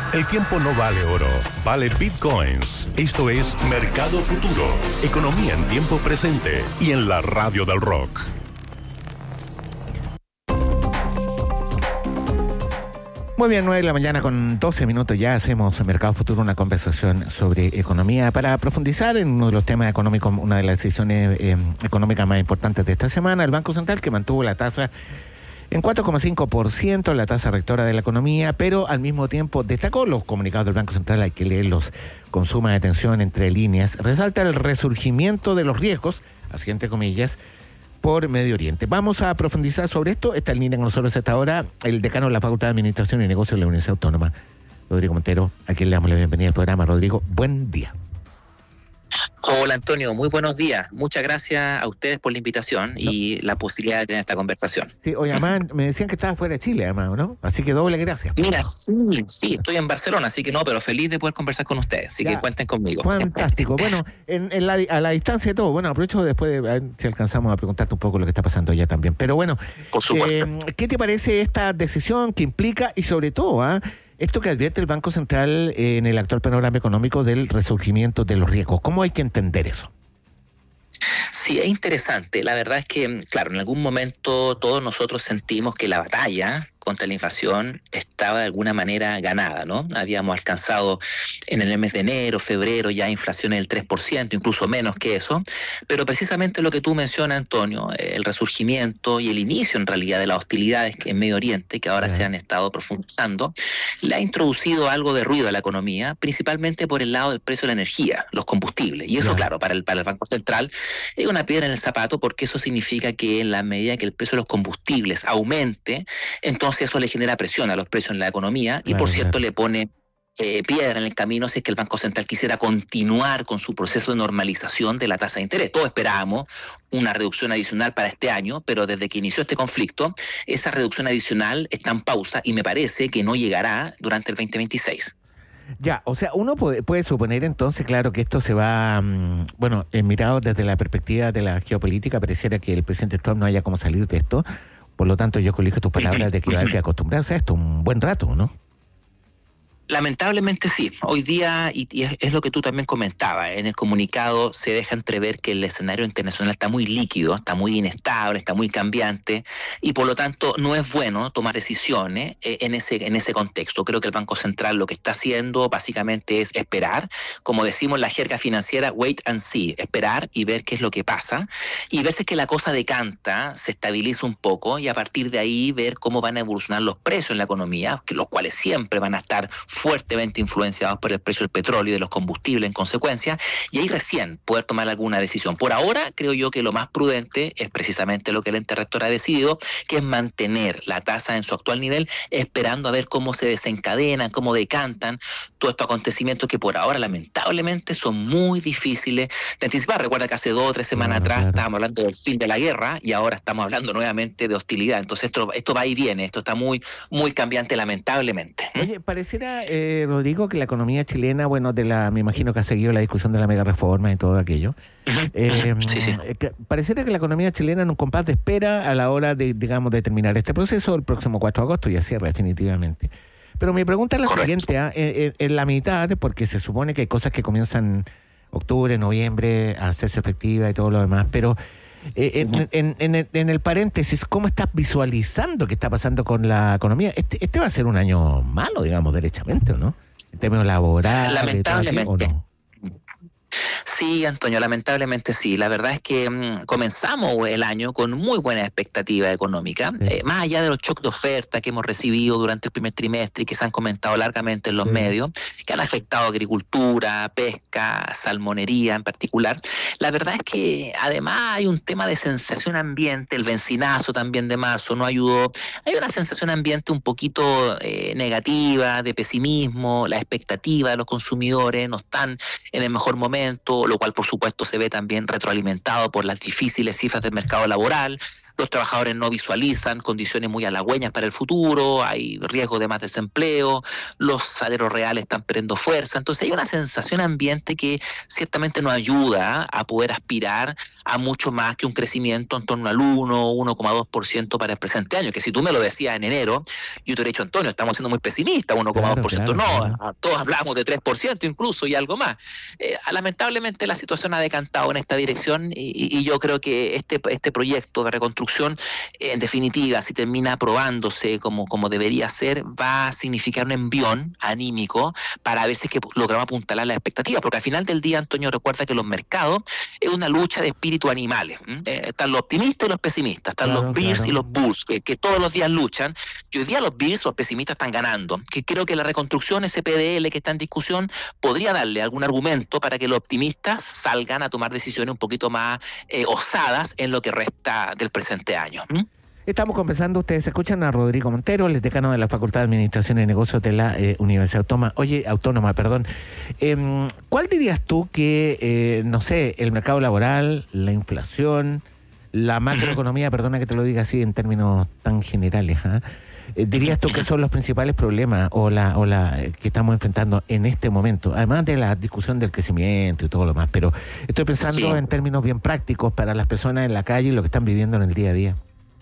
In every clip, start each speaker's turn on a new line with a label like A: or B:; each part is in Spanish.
A: El tiempo no vale oro, vale bitcoins. Esto es Mercado Futuro, economía en tiempo presente y en la radio del rock.
B: Muy bien, 9 de la mañana con 12 minutos ya hacemos en Mercado Futuro una conversación sobre economía para profundizar en uno de los temas económicos, una de las decisiones económicas más importantes de esta semana, el Banco Central, que mantuvo la tasa en 4,5%, la tasa rectora de la economía, pero al mismo tiempo destacó los comunicados del Banco Central, hay que leerlos con suma atención entre líneas, resalta el resurgimiento de los riesgos, así entre comillas, por Medio Oriente. Vamos a profundizar sobre esto. Está en línea con nosotros hasta ahora el decano de la Facultad de Administración y Negocios de la Universidad Autónoma, Rodrigo Montero, a quien le damos la bienvenida al programa. Rodrigo, buen día.
C: Hola Antonio, muy buenos días. Muchas gracias a ustedes por la invitación y la posibilidad de tener esta conversación.
B: Sí, oye, además me decían que estaba fuera de Chile, además, ¿no? Así que doble gracias.
C: Mira, sí, estoy en Barcelona, así que no, pero feliz de poder conversar con ustedes, así que cuenten conmigo.
B: Fantástico. Bueno, a la distancia de todo, bueno, aprovecho después de ver si alcanzamos a preguntarte un poco lo que está pasando allá también. Pero bueno,
C: por supuesto.
B: ¿Qué te parece esta decisión que implica y sobre todo, esto que advierte el Banco Central en el actual panorama económico del resurgimiento de los riesgos? ¿Cómo hay que entender eso?
C: Sí, es interesante. La verdad es que, claro, en algún momento todos nosotros sentimos que la batalla contra la inflación estaba de alguna manera ganada, ¿no? Habíamos alcanzado en el mes de enero, febrero, ya inflaciones del 3%, incluso menos que eso, pero precisamente lo que tú mencionas, Antonio, el resurgimiento y el inicio en realidad de las hostilidades en Medio Oriente, que ahora se han estado profundizando, le ha introducido algo de ruido a la economía, principalmente por el lado del precio de la energía, los combustibles, y eso, claro, para el Banco Central es una piedra en el zapato, porque eso significa que en la medida que el precio de los combustibles aumente, entonces eso le genera presión a los precios en la economía y, por cierto, le pone piedra en el camino si es que el Banco Central quisiera continuar con su proceso de normalización de la tasa de interés. Todos esperábamos una reducción adicional para este año, pero desde que inició este conflicto, esa reducción adicional está en pausa y me parece que no llegará durante el 2026.
B: Ya, o sea, uno puede suponer entonces, claro, que esto se va, mirado desde la perspectiva de la geopolítica, pareciera que el presidente Trump no haya cómo salir de esto. Por lo tanto, yo colijo tus palabras de que va a haber que acostumbrarse a esto un buen rato, ¿no?
C: Lamentablemente sí. Hoy día, y es lo que tú también comentabas, en el comunicado se deja entrever que el escenario internacional está muy líquido, está muy inestable, está muy cambiante, y por lo tanto no es bueno tomar decisiones en ese contexto. Creo que el Banco Central lo que está haciendo básicamente es esperar, como decimos en la jerga financiera, wait and see, esperar y ver qué es lo que pasa, y ver si es que la cosa decanta, se estabiliza un poco, y a partir de ahí ver cómo van a evolucionar los precios en la economía, los cuales siempre van a estar fuertemente influenciados por el precio del petróleo y de los combustibles en consecuencia, y ahí recién poder tomar alguna decisión. Por ahora, creo yo que lo más prudente es precisamente lo que el ente rector ha decidido, que es mantener la tasa en su actual nivel, esperando a ver cómo se desencadenan, cómo decantan todos estos acontecimientos que por ahora, lamentablemente, son muy difíciles de anticipar. Recuerda que hace 2 o 3 semanas atrás estábamos hablando del fin de la guerra y ahora estamos hablando nuevamente de hostilidad. Entonces esto va y viene, esto está muy, muy cambiante, lamentablemente.
B: Oye, pareciera, Rodrigo, que la economía chilena, me imagino que ha seguido la discusión de la mega reforma y todo aquello. Sí. Pareciera que la economía chilena en un compás de espera a la hora de terminar este proceso el próximo 4 de agosto, ya cierra definitivamente. Pero mi pregunta es la siguiente, en la mitad, porque se supone que hay cosas que comienzan octubre, noviembre a hacerse efectivas y todo lo demás, pero en el paréntesis, ¿cómo estás visualizando qué está pasando con la economía? Este va a ser un año malo, digamos, derechamente, ¿o no? En términos laborales.
C: Lamentablemente.
B: ¿O no?
C: Sí, Antonio, lamentablemente sí. La verdad es que comenzamos el año con muy buena expectativa económica, más allá de los shocks de oferta que hemos recibido durante el primer trimestre y que se han comentado largamente en los medios, que han afectado agricultura, pesca, salmonería en particular. La verdad es que además hay un tema de sensación ambiente, el bencinazo también de marzo no ayudó. Hay una sensación ambiente un poquito negativa, de pesimismo, la expectativa de los consumidores no están en el mejor momento, lo cual por supuesto se ve también retroalimentado por las difíciles cifras del mercado laboral. los trabajadores no visualizan condiciones muy halagüeñas para el futuro, hay riesgo de más desempleo, los salarios reales están perdiendo fuerza, entonces hay una sensación ambiente que ciertamente nos ayuda a poder aspirar a mucho más que un crecimiento en torno al 1,2% para el presente año, que si tú me lo decías en enero, yo te hubiera dicho, Antonio, estamos siendo muy pesimistas, 1,2% claro. Todos hablamos de 3% incluso y algo más. Lamentablemente la situación ha decantado en esta dirección y yo creo que este proyecto de reconstrucción, en definitiva, si termina aprobándose como debería ser, va a significar un envión anímico para ver si es que logramos apuntalar las expectativas, porque al final del día, Antonio, recuerda que los mercados es una lucha de espíritu animales. Están los optimistas y los pesimistas, están los bears y los bulls, que todos los días luchan, y hoy día los bears, los pesimistas, están ganando, que creo que la reconstrucción, ese PDL que está en discusión, podría darle algún argumento para que los optimistas salgan a tomar decisiones un poquito más osadas en lo que resta del presente año.
B: Estamos conversando, ustedes escuchan a Rodrigo Montero, el decano de la Facultad de Administración y Negocios de la Universidad Autónoma. ¿Cuál dirías tú que, no sé, el mercado laboral, la inflación, la macroeconomía, perdona que te lo diga así en términos tan generales, dirías tú que son los principales problemas o la que estamos enfrentando en este momento, además de la discusión del crecimiento y todo lo más, pero estoy pensando en términos bien prácticos para las personas en la calle y lo que están viviendo en el día a día?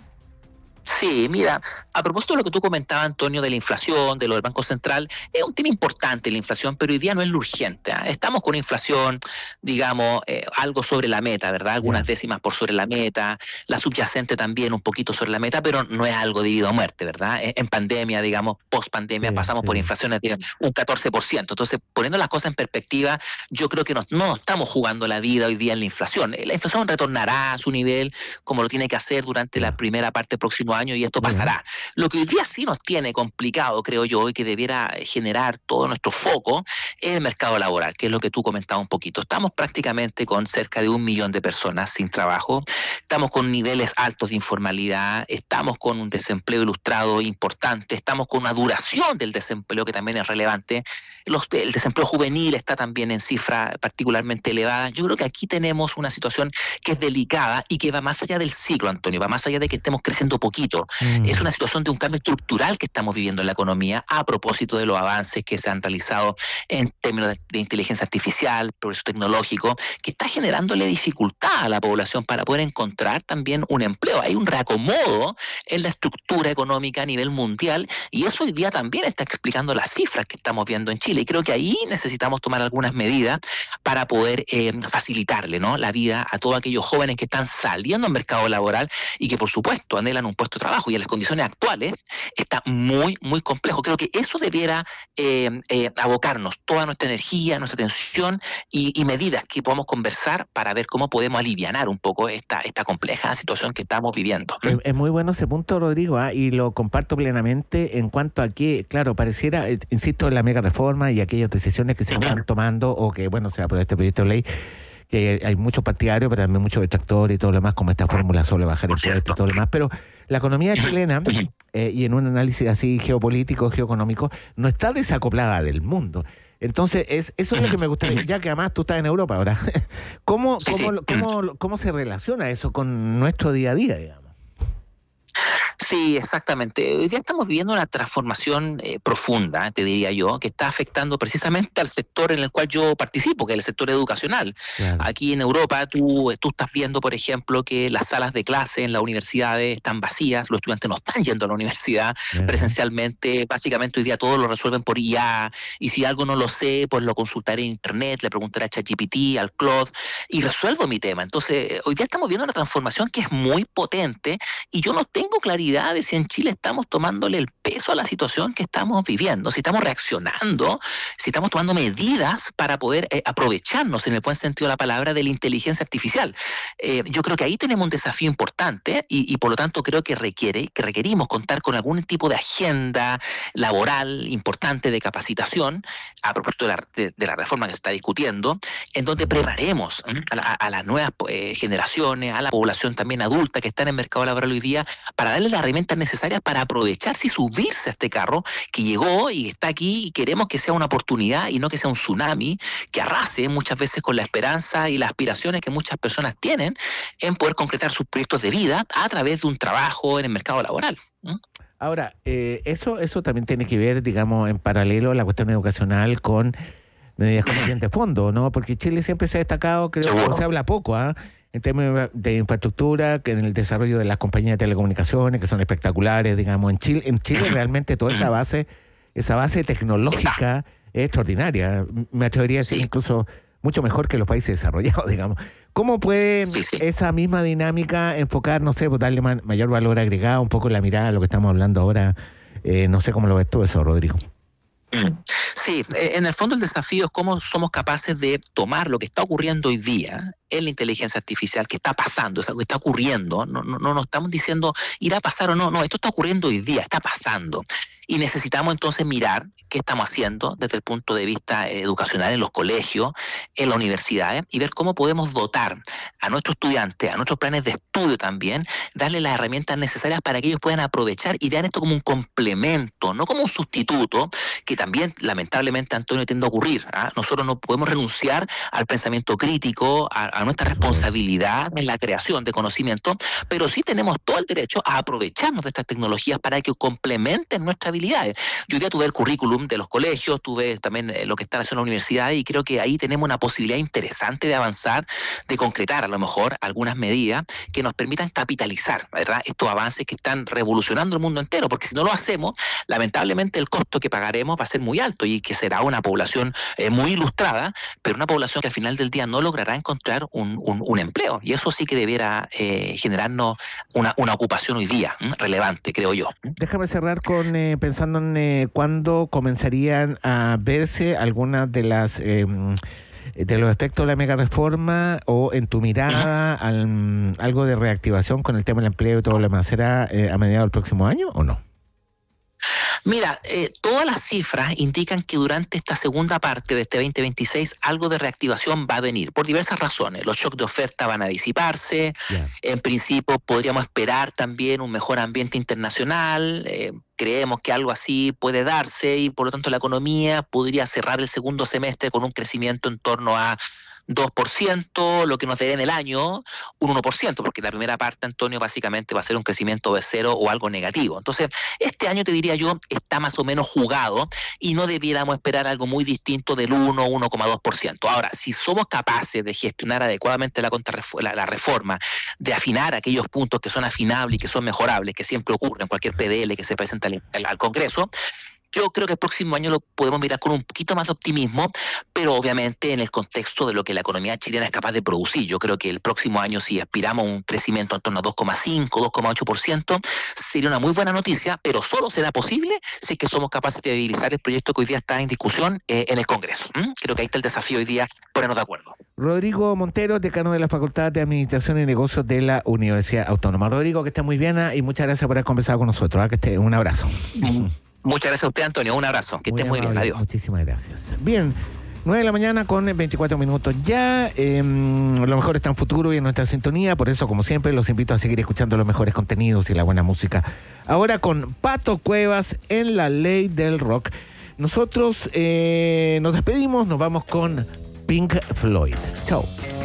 C: Sí, mira, a propósito de lo que tú comentabas, Antonio, de la inflación, de lo del Banco Central, es un tema importante la inflación, pero hoy día no es lo urgente. Estamos con una inflación, digamos, algo sobre la meta, ¿verdad? Algunas décimas por sobre la meta, la subyacente también un poquito sobre la meta, pero no es algo debido a muerte, ¿verdad? En pandemia, digamos, post-pandemia, pasamos por inflaciones de un 14%. Entonces, poniendo las cosas en perspectiva, yo creo que no estamos jugando la vida hoy día en la inflación. La inflación retornará a su nivel como lo tiene que hacer durante la primera parte del próximo año y esto pasará. Lo que hoy día sí nos tiene complicado, creo yo, y que debiera generar todo nuestro foco es el mercado laboral, que es lo que tú comentabas un poquito. Estamos prácticamente con cerca de 1 millón de personas sin trabajo, estamos con niveles altos de informalidad, estamos con un desempleo ilustrado importante, estamos con una duración del desempleo que también es relevante, el desempleo juvenil está también en cifra particularmente elevada. Yo creo que aquí tenemos una situación que es delicada y que va más allá del ciclo, Antonio, va más allá de que estemos creciendo poquito. Es una situación de un cambio estructural que estamos viviendo en la economía a propósito de los avances que se han realizado en términos de inteligencia artificial, progreso tecnológico, que está generándole dificultad a la población para poder encontrar también un empleo. Hay un reacomodo en la estructura económica a nivel mundial y eso hoy día también está explicando las cifras que estamos viendo en Chile y creo que ahí necesitamos tomar algunas medidas para poder facilitarle, ¿no?, la vida a todos aquellos jóvenes que están saliendo al mercado laboral y que por supuesto anhelan un puesto de trabajo y en las condiciones actuales está muy, muy complejo. Creo que eso debiera abocarnos toda nuestra energía, nuestra atención y medidas que podamos conversar para ver cómo podemos alivianar un poco esta compleja situación que estamos viviendo.
B: Es muy bueno ese punto, Rodrigo, y lo comparto plenamente en cuanto a que, claro, pareciera, insisto, en la mega reforma y aquellas decisiones que se están tomando o que, bueno, se aprueba este proyecto de ley, que hay muchos partidarios, pero también muchos detractores y todo lo demás, como esta fórmula sobre bajar impuestos y todo lo demás, pero la economía chilena, y en un análisis así geopolítico, geoeconómico, no está desacoplada del mundo. Entonces, eso es lo que me gustaría, ya que además tú estás en Europa ahora. ¿Cómo se relaciona eso con nuestro día a día, digamos?
C: Sí, exactamente. Hoy día estamos viviendo una transformación profunda, te diría yo, que está afectando precisamente al sector en el cual yo participo, que es el sector educacional. Claro. Aquí en Europa tú estás viendo, por ejemplo, que las salas de clase en las universidades están vacías, los estudiantes no están yendo a la universidad presencialmente, básicamente hoy día todo lo resuelven por IA, y si algo no lo sé, pues lo consultaré en internet, le preguntaré a ChatGPT, al Claude, y resuelvo mi tema. Entonces, hoy día estamos viendo una transformación que es muy potente, y yo no tengo claridad de si en Chile estamos tomándole el peso a la situación que estamos viviendo, si estamos reaccionando, si estamos tomando medidas para poder aprovecharnos, en el buen sentido de la palabra, de la inteligencia artificial. Yo creo que ahí tenemos un desafío importante y por lo tanto creo que requerimos contar con algún tipo de agenda laboral importante de capacitación a propósito de la reforma que se está discutiendo, en donde preparemos a las nuevas generaciones, a la población también adulta que está en el mercado laboral hoy día, para darle la las herramientas necesarias para aprovecharse y subirse a este carro que llegó y está aquí, y queremos que sea una oportunidad y no que sea un tsunami que arrase muchas veces con la esperanza y las aspiraciones que muchas personas tienen en poder concretar sus proyectos de vida a través de un trabajo en el mercado laboral.
B: Ahora, eso también tiene que ver, digamos, en paralelo a la cuestión educacional con medidas como bien de fondo, ¿no? Porque Chile siempre se ha destacado, creo que se habla poco, en términos de infraestructura, que en el desarrollo de las compañías de telecomunicaciones, que son espectaculares, digamos. En Chile realmente toda esa base tecnológica es extraordinaria. Me atrevería a decir incluso mucho mejor que los países desarrollados, digamos. ¿Cómo puede esa misma dinámica enfocar, no sé, pues darle mayor valor agregado, un poco la mirada a lo que estamos hablando ahora? No sé cómo lo ves tú eso, Rodrigo.
C: Sí, en el fondo el desafío es cómo somos capaces de tomar lo que está ocurriendo hoy día en la inteligencia artificial, que está pasando, es algo que está ocurriendo, no estamos diciendo irá a pasar o no, esto está ocurriendo hoy día, está pasando. Y necesitamos entonces mirar qué estamos haciendo desde el punto de vista educacional en los colegios, en las universidades, y ver cómo podemos dotar a nuestros estudiantes, a nuestros planes de estudio también, darle las herramientas necesarias para que ellos puedan aprovechar y vean esto como un complemento, no como un sustituto, que también lamentablemente, Antonio, tiende a ocurrir. Nosotros no podemos renunciar al pensamiento crítico, a nuestra responsabilidad en la creación de conocimiento, pero sí tenemos todo el derecho a aprovecharnos de estas tecnologías para que complementen nuestras habilidades. Yo hoy día tuve el currículum de los colegios, tuve también lo que están haciendo en la universidad, y creo que ahí tenemos una posibilidad interesante de avanzar, de concretar a lo mejor algunas medidas que nos permitan capitalizar, ¿verdad?, estos avances que están revolucionando el mundo entero, porque si no lo hacemos, lamentablemente el costo que pagaremos va a ser muy alto y que será una población muy ilustrada, pero una población que al final del día no logrará encontrar un empleo, y eso sí que debiera generarnos una ocupación hoy día relevante, creo yo.
B: Déjame cerrar con pensando en cuándo comenzarían a verse algunas de las de los efectos de la mega reforma, o en tu mirada algo de reactivación con el tema del empleo y todo lo demás. ¿Será a mediados del próximo año o no?
C: Mira, todas las cifras indican que durante esta segunda parte de este 2026 algo de reactivación va a venir, por diversas razones. Los shocks de oferta van a disiparse, en principio podríamos esperar también un mejor ambiente internacional, creemos que algo así puede darse, y por lo tanto la economía podría cerrar el segundo semestre con un crecimiento en torno a 2%, lo que nos daría en el año un 1%, porque la primera parte, Antonio, básicamente va a ser un crecimiento de cero o algo negativo. Entonces, este año, te diría yo, está más o menos jugado y no debiéramos esperar algo muy distinto del 1,2%. Ahora, si somos capaces de gestionar adecuadamente la reforma, de afinar aquellos puntos que son afinables y que son mejorables, que siempre ocurre en cualquier PDL que se presenta al Congreso, yo creo que el próximo año lo podemos mirar con un poquito más de optimismo, pero obviamente en el contexto de lo que la economía chilena es capaz de producir. Yo creo que el próximo año, si aspiramos a un crecimiento en torno a 2,5, 2,8%, sería una muy buena noticia, pero solo será posible si es que somos capaces de viabilizar el proyecto que hoy día está en discusión en el Congreso. Creo que ahí está el desafío hoy día, ponernos de acuerdo.
B: Rodrigo Montero, decano de la Facultad de Administración y Negocios de la Universidad Autónoma. Rodrigo, que esté muy bien, y muchas gracias por haber conversado con nosotros. Que esté, un abrazo.
C: Muchas gracias a usted, Antonio. Un abrazo. Que esté muy bien. Adiós.
B: Muchísimas gracias. Bien, 9 de la mañana con 24 minutos ya. Lo mejor está en futuro y en nuestra sintonía. Por eso, como siempre, los invito a seguir escuchando los mejores contenidos y la buena música. Ahora con Pato Cuevas en La Ley del Rock. Nosotros nos despedimos. Nos vamos con Pink Floyd. Chao.